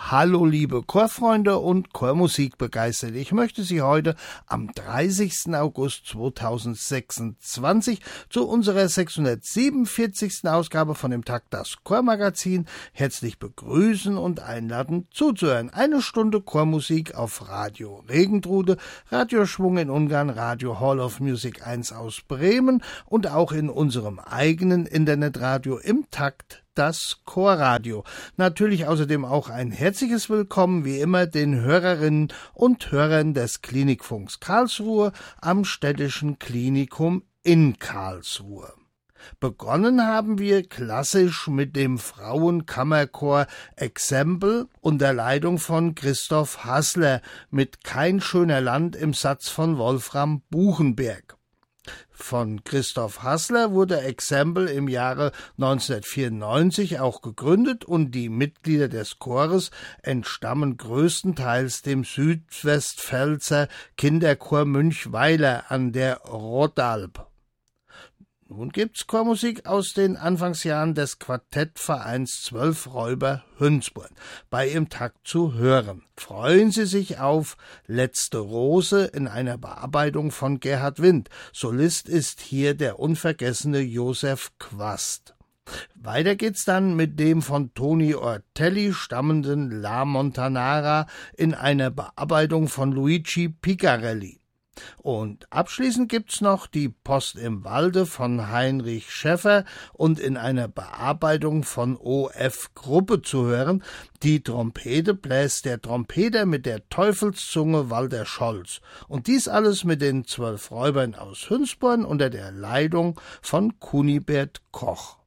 Hallo liebe Chorfreunde und Chormusikbegeisterte. Ich möchte Sie heute am 30. August 2026 zu unserer 647. Ausgabe von dem Takt das Chormagazin herzlich begrüßen und einladen zuzuhören. Eine Stunde Chormusik auf Radio Regentrude, Radio Schwung in Ungarn, Radio Hall of Music 1 aus Bremen und auch in unserem eigenen Internetradio im Takt das Chorradio. Natürlich außerdem auch ein herzliches Willkommen, wie immer, den Hörerinnen und Hörern des Klinikfunks Karlsruhe am Städtischen Klinikum in Karlsruhe. Begonnen haben wir klassisch mit dem Frauenkammerchor Exempel unter Leitung von Christoph Hassler mit Kein schöner Land im Satz von Wolfram Buchenberg. Von Christoph Hassler wurde Exempel im Jahre 1994 auch gegründet und die Mitglieder des Chores entstammen größtenteils dem Südwestpfälzer Kinderchor Münchweiler an der Rodalb. Nun gibt's Chormusik aus den Anfangsjahren des Quartettvereins 12 Räuber Hünsburn bei Im Takt zu hören. Freuen Sie sich auf Letzte Rose in einer Bearbeitung von Gerhard Wind. Solist ist hier der unvergessene Josef Quast. Weiter geht's dann mit dem von Toni Ortelli stammenden La Montanara in einer Bearbeitung von Luigi Picarelli. Und abschließend gibt's noch die Post im Walde von Heinrich Schäffer und in einer Bearbeitung von O.F. Gruppe zu hören. Die Trompete bläst der Trompeter mit der Teufelszunge Walter Scholz. Und dies alles mit den 12 Räubern aus Hünsborn unter der Leitung von Kunibert Koch.